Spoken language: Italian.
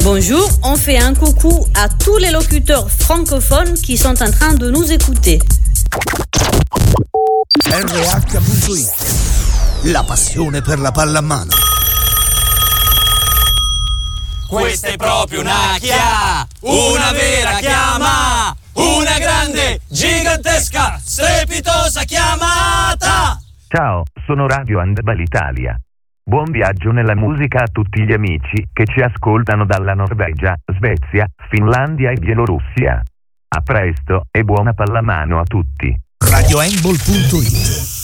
Bonjour, on fait un coucou à tous les locuteurs francophones qui sont en train de nous écouter. RH.it, la passione per la pallamano. Questa è proprio una vera chiama, una grande, gigantesca, strepitosa chiamata. Ciao, sono Radio Handball Italia. Buon viaggio nella musica a tutti gli amici che ci ascoltano dalla Norvegia, Svezia, Finlandia e Bielorussia. A presto e buona pallamano a tutti. RadioHandball.it